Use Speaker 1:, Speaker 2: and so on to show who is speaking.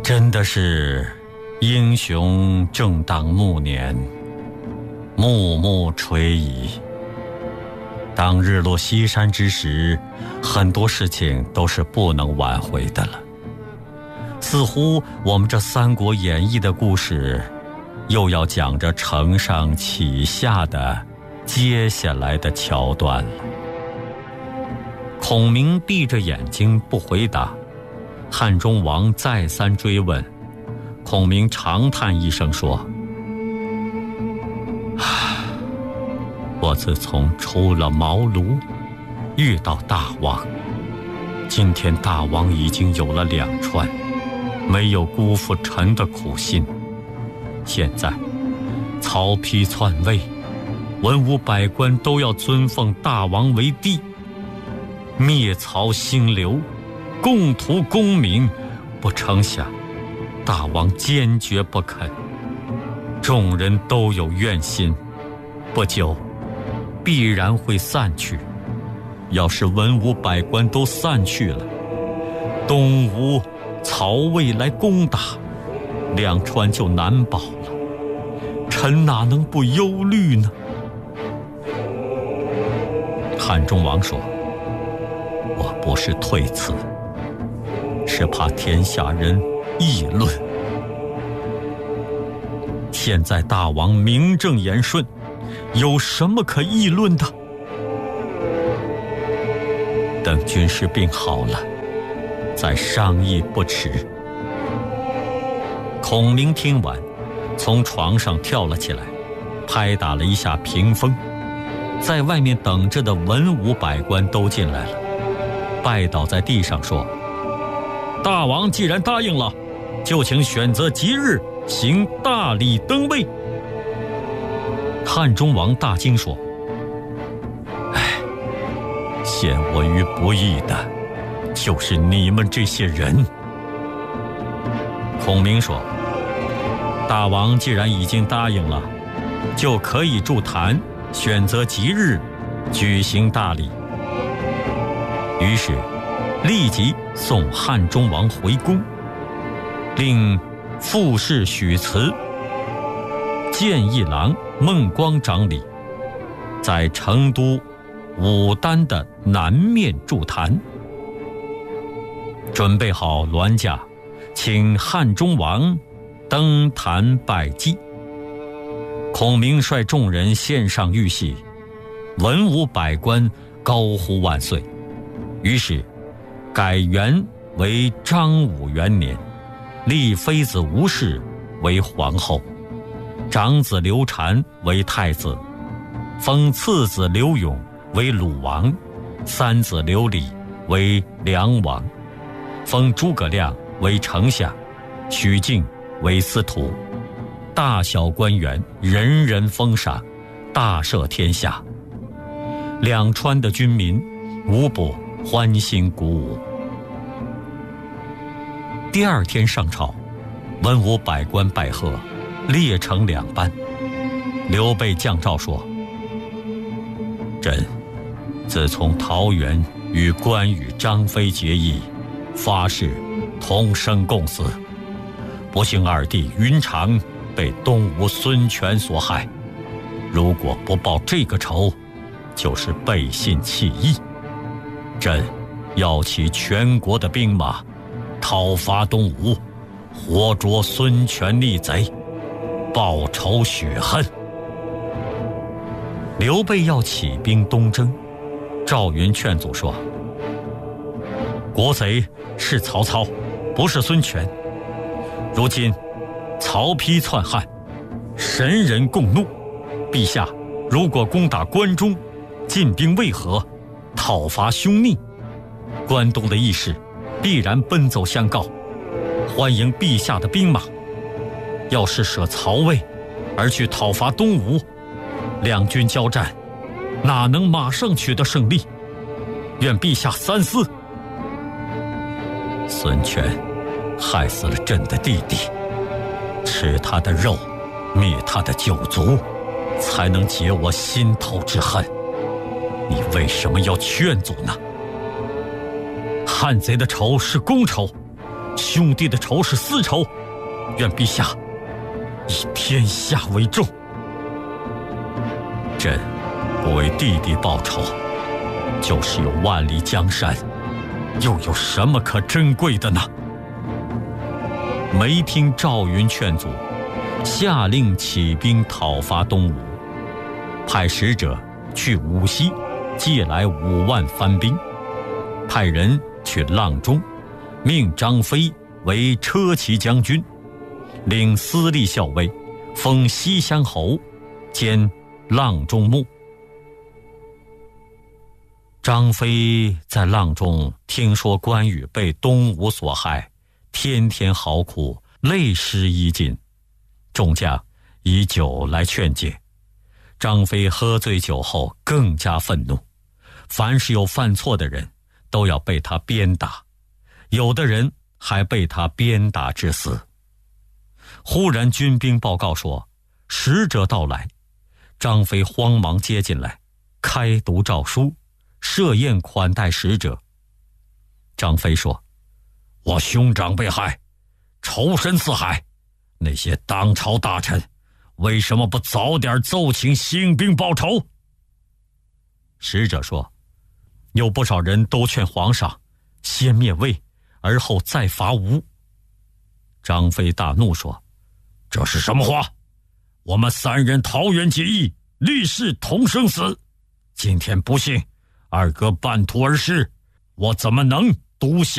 Speaker 1: 真的是英雄正当暮年，暮暮垂疑。当日落西山之时，很多事情都是不能挽回的了。似乎我们这《三国演义》的故事又要讲着承上启下的接下来的桥段了。孔明闭着眼睛不回答，汉中王再三追问，孔明长叹一声说：我自从出了茅庐，遇到大王，今天大王已经有了2川，没有辜负臣的苦心。现在曹丕篡位，文武百官都要尊奉大王为帝，灭曹兴刘，共图功名，不成想大王坚决不肯，众人都有怨心，不久必然会散去。要是文武百官都散去了，东吴、曹魏来攻打，2川就难保了。臣哪能不忧虑呢？汉中王说：我不是推辞，是怕天下人议论。现在大王名正言顺，有什么可议论的？等军师病好了，再商议不迟。孔明听完，从床上跳了起来，拍打了一下屏风，在外面等着的文武百官都进来了，拜倒在地上说：大王既然答应了，就请选择吉日行大礼登位。汉中王大惊说：陷我于不义的就是你们这些人。孔明说：大王既然已经答应了，就可以筑坛，选择吉日举行大礼。于是立即送汉中王回宫，令副使许慈、谏议郎孟光掌礼，在成都武丹的南面筑坛，准备好銮驾，请汉中王登坛拜祭。孔明率众人献上玉玺，文武百官高呼万岁。于是改元为章武元年，立妃子吴氏为皇后，长子刘禅为太子，封次子刘永为鲁王，3子刘礼为梁王，封诸葛亮为丞相，许靖为司徒，大小官员人人封赏，大赦天下。2川的军民无不欢欣鼓舞。第2天上朝，文武百官拜贺，列成2班。刘备降诏说：朕自从桃园与关羽、张飞结义，发誓同生共死，不幸2弟云长被东吴孙权所害，如果不报这个仇，就是背信弃义。朕要起全国的兵马，讨伐东吴，活捉孙权逆贼，报仇雪恨。刘备要起兵东征，赵云劝阻说：国贼是曹操，不是孙权。如今曹丕篡汉，神人共怒，陛下如果攻打关中，进兵渭河，讨伐凶逆，关东的义士必然奔走相告，欢迎陛下的兵马。要是舍曹魏而去讨伐东吴，2军交战，哪能马上取得胜利？愿陛下三思。孙权害死了朕的弟弟，吃他的肉，灭他的九族，才能解我心头之恨。你为什么要劝阻呢？汉贼的仇是公仇， 兄弟的仇是私仇，愿陛下以天下为重。朕不为弟弟报仇，就是有万里江山，又有什么可珍贵的呢？没听赵云劝阻，下令起兵讨伐东吴，派使者去武溪借来5万番兵，派人去阆中，命张飞为车骑将军，领司隶校尉，封西乡侯，兼阆中牧。张飞在阆中听说关羽被东吴所害，天天嚎哭，泪湿衣襟。众将以酒来劝解，张飞喝醉酒后更加愤怒，凡是有犯错的人都要被他鞭打，有的人还被他鞭打致死。忽然军兵报告说使者到来，张飞慌忙接进来，开读诏书，设宴款待使者。张飞说：我兄长被害，仇深似海，那些当朝大臣为什么不早点奏请兴兵报仇？使者说：有不少人都劝皇上先灭魏，而后再伐吴。张飞大怒说：这是什么话？我们3人桃园结义，立誓同生死，今天不幸2哥半途而逝，我怎么能独享